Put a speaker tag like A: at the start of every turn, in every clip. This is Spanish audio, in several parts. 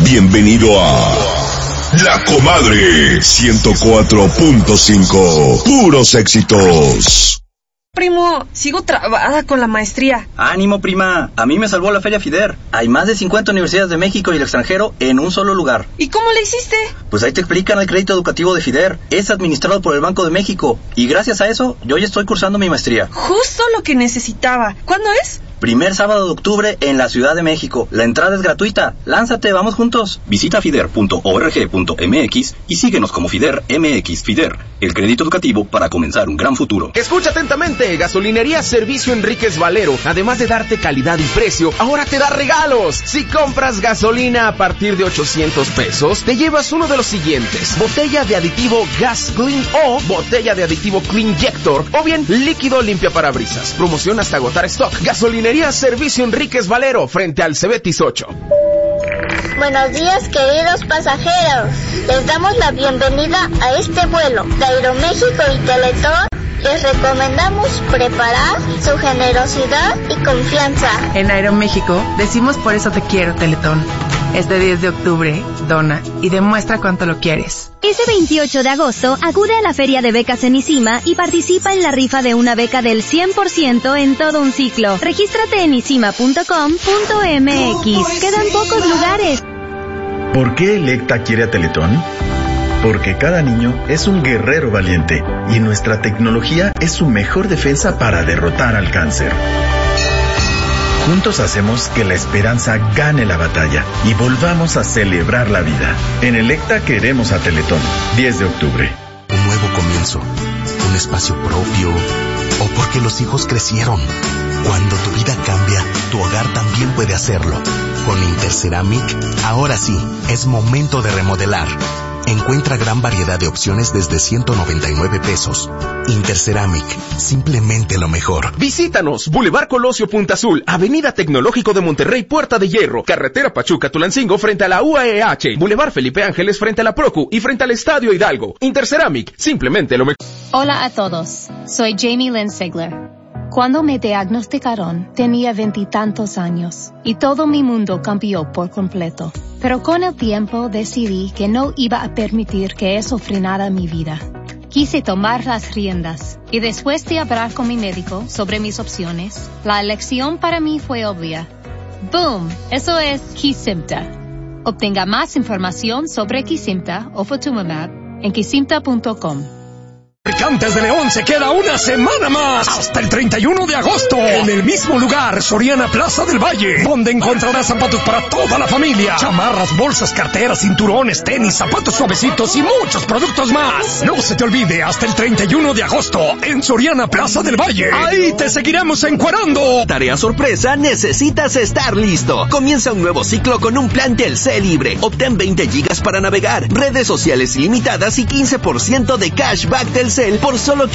A: Bienvenido a La Comadre 104.5. Puros éxitos.
B: Primo, sigo trabada con la maestría.
C: ¡Ánimo, prima! A mí me salvó la Feria FIDER. Hay más de 50 universidades de México y el extranjero en un solo lugar.
B: ¿Y cómo le hiciste?
C: Pues ahí te explican el crédito educativo de FIDER. Es administrado por el Banco de México. Y gracias a eso, yo ya estoy cursando mi maestría.
B: Justo lo que necesitaba. ¿Cuándo es?
C: Primer sábado de octubre en la Ciudad de México. La entrada es gratuita. Lánzate, vamos juntos. Visita fider.org.mx y síguenos como FIDER MX. FIDER, el crédito educativo para comenzar un gran futuro.
D: Escucha atentamente. Gasolinería Servicio Enríquez Valero, además de darte calidad y precio, ahora te da regalos. Si compras gasolina a partir de 800 pesos, te llevas uno de los siguientes: botella de aditivo Gas Clean o botella de aditivo Cleanjector, o bien líquido limpia parabrisas. Promoción hasta agotar stock. Gasolinería Servicio Enríquez Valero, frente al Cebetis 8.
E: Buenos días, queridos pasajeros. Les damos la bienvenida a este vuelo de Aeroméxico y Teletón. Les recomendamos preparar su generosidad y confianza.
F: En Aeroméxico decimos por eso te quiero, Teletón. Este 10 de octubre, dona y demuestra cuánto lo quieres.
G: Ese 28 de agosto, acude a la Feria de Becas en ICIMA y participa en la rifa de una beca del 100% en todo un ciclo. Regístrate en icima.com.mx. Quedan pocos lugares.
H: ¿Por qué Electa quiere a Teletón? Porque cada niño es un guerrero valiente y nuestra tecnología es su mejor defensa para derrotar al cáncer. Juntos hacemos que la esperanza gane la batalla y volvamos a celebrar la vida. En Electa queremos a Teletón. 10 de octubre.
I: Un nuevo comienzo, un espacio propio, o porque los hijos crecieron. Cuando tu vida cambia, tu hogar también puede hacerlo. Con Interceramic, ahora sí, es momento de remodelar. Encuentra gran variedad de opciones desde 199 pesos. Interceramic, simplemente lo mejor.
D: Visítanos, Boulevard Colosio Punta Azul, Avenida Tecnológico de Monterrey, Puerta de Hierro, Carretera Pachuca-Tulancingo frente a la UAEH, Boulevard Felipe Ángeles frente a la Procu y frente al Estadio Hidalgo. Interceramic, simplemente lo mejor.
J: Hola a todos, soy Jamie Lynn Sigler. Cuando me diagnosticaron, tenía 20 y tantos años y todo mi mundo cambió por completo. Pero con el tiempo decidí que no iba a permitir que eso frenara mi vida. Quise tomar las riendas y después de hablar con mi médico sobre mis opciones, la elección para mí fue obvia. ¡Boom! Eso es Kesimpta. Obtenga más información sobre Kesimpta o Ofatumumab en kesimpta.com.
K: Fabricantes de León se queda una semana más, hasta el 31 de agosto, en el mismo lugar, Soriana Plaza del Valle, donde encontrarás zapatos para toda la familia, chamarras, bolsas, carteras, cinturones, tenis, zapatos suavecitos y muchos productos más. No se te olvide, hasta el 31 de agosto, en Soriana Plaza del Valle. Ahí te seguiremos encuerando.
L: Tarea sorpresa, necesitas estar listo. Comienza un nuevo ciclo con un plan Telcel libre. Obtén 20 gigas para navegar, redes sociales ilimitadas y 15% de cashback Telcel por solo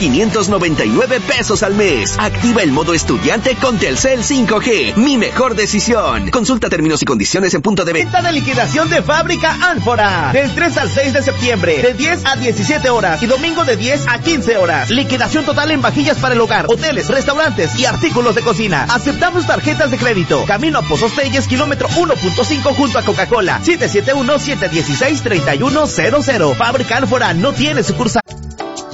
L: 599 pesos al mes. Activa el modo estudiante con Telcel 5G. Mi mejor decisión. Consulta términos y condiciones en punto de venta.
M: Venta de liquidación de Fábrica Ánfora. Del 3 al 6 de septiembre. De 10 a 17 horas. Y domingo de 10 a 15 horas. Liquidación total en vajillas para el hogar, hoteles, restaurantes y artículos de cocina. Aceptamos tarjetas de crédito. Camino a Pozos Telles, kilómetro 1.5 junto a Coca-Cola. 771-716-3100. Fábrica Ánfora no tiene sucursal.